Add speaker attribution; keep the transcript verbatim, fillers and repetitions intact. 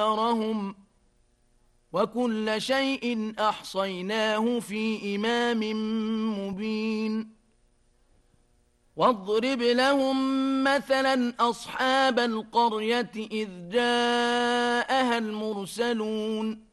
Speaker 1: أَخْبَارَهُمْ وَكُلَّ شَيْءٍ أَحْصَيْنَاهُ فِي إِمَامٍ مُبِينٍ وَاضْرِبْ لَهُم مَّثَلًا أَصْحَابَ الْقَرْيَةِ إِذْ جَاءَهَا الْمُرْسَلُونَ